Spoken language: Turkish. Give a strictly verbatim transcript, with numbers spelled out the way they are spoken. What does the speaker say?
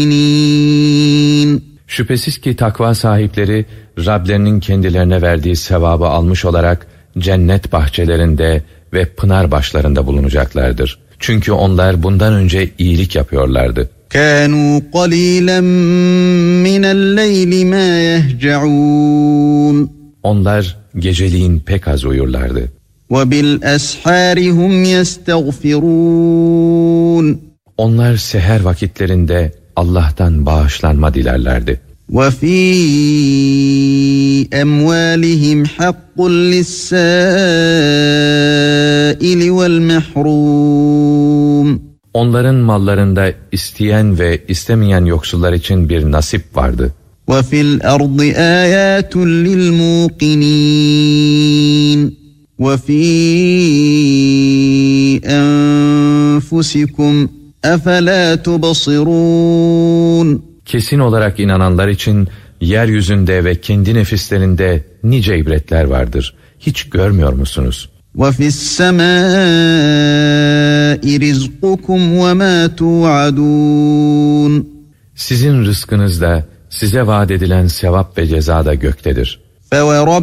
Şüphesiz ki takva sahipleri Rablerinin kendilerine verdiği sevabı almış olarak cennet bahçelerinde ve pınar başlarında bulunacaklardır. Çünkü onlar bundan önce iyilik yapıyorlardı. كَانُوا قَلِيلًا مِنَ اللَّيْلِ مَا يَهْجَعُونَ Onlar geceliğin pek az uyurlardı. وَبِالْأَسْحَارِ هُمْ يَسْتَغْفِرُونَ Onlar seher vakitlerinde Allah'tan bağışlanma dilerlerdi. وَفِي أَمْوَالِهِمْ حَقٌّ لِلسَّائِلِ وَالْمَحْرُومِ Onların mallarında isteyen ve istemeyen yoksullar için bir nasip vardı. وَفِي الْأَرْضِ آيَاتٌ لِلْمُوقِنِينَ وَفِي أَنفُسِكُمْ أَفَلَا تُبْصِرُونَ Kesin olarak inananlar için yeryüzünde ve kendi nefislerinde nice ibretler vardır. Hiç görmüyor musunuz? وَفِي السَّمَاءِ رِزْقُكُمْ وَمَا تُوعَدُونَ Sizin rızkınız da size vaat edilen sevap ve ceza da göktedir.